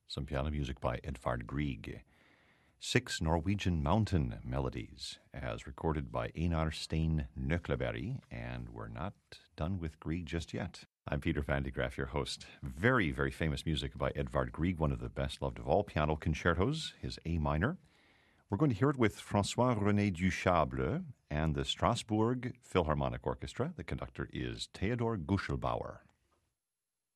Some piano music by Edvard Grieg. 6 Norwegian mountain melodies, as recorded by Einar Stein Nøkleberg, and we're not done with Grieg just yet. I'm Peter Van de Graaff, your host. Very, very famous music by Edvard Grieg, one of the best loved of all piano concertos, his A minor. We're going to hear it with François-René Duchâble and the Strasbourg Philharmonic Orchestra. The conductor is Theodor Guschelbauer.